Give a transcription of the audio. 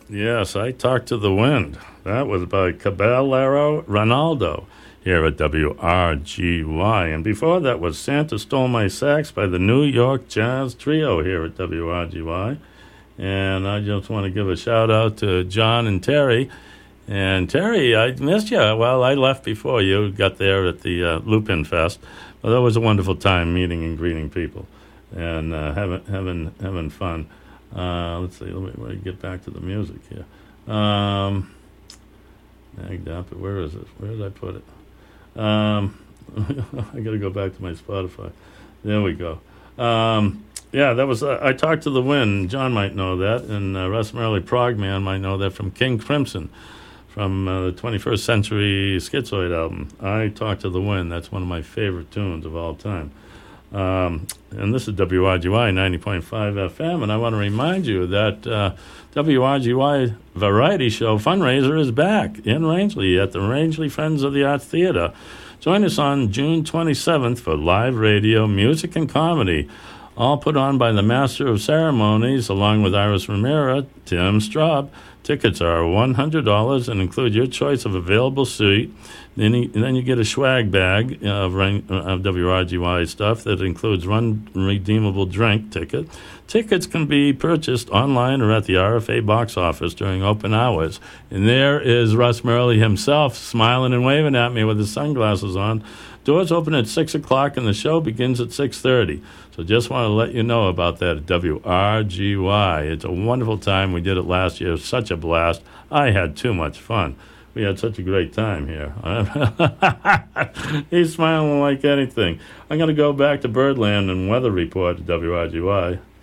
Yes, I Talked to the Wind. That was by Caballero Ronaldo here at WRGY. And before that was Santa Stole My Sax by the New York Jazz Trio here at WRGY. And I just want to give a shout out to John and Terry. And Terry, I missed you. Well, I left before you got there at the Lupin Fest. Well, that was a wonderful time meeting and greeting people and having fun. Let's see. Let me get back to the music here. Where is it? Where did I put it? I got to go back to my Spotify. There we go. Yeah, that was I Talked to the Wind. John might know that, and Russ Merrily Progman might know that from King Crimson, from the 21st Century Schizoid album. I Talked to the Wind. That's one of my favorite tunes of all time. And this is WRGY 90.5 FM, and I want to remind you that WRGY Variety Show fundraiser is back in Rangeley at the Rangeley Friends of the Arts Theater. Join us on June 27th for live radio, music, and comedy, all put on by the Master of Ceremonies, along with Iris Ramirez, Tim Straub. Tickets are $100 and include your choice of available seat. Then you get a swag bag of WRGY stuff that includes one redeemable drink ticket. Tickets can be purchased online or at the RFA box office during open hours. And there is Russ Merrily himself smiling and waving at me with his sunglasses on. Doors open at 6 o'clock and the show begins at 6:30. So just want to let you know about that at WRGY. It's a wonderful time. We did it last year. It was such a blast. I had too much fun. We had such a great time here. He's smiling like anything. I'm going to go back to Birdland and Weather Report at WRGY.